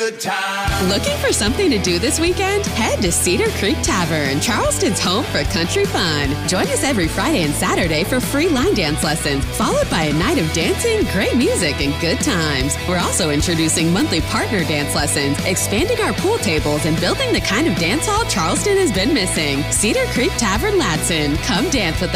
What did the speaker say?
good time. Looking for something to do this weekend? Head to Cedar Creek Tavern, Charleston's home for country fun. Join us every Friday and Saturday for free line dance lessons, followed by a night of dancing, great music, and good times. We're also introducing monthly partner dance lessons, expanding our pool tables, and building the kind of dance hall Charleston has been missing. Cedar Creek Tavern, Ladson. Come dance with us.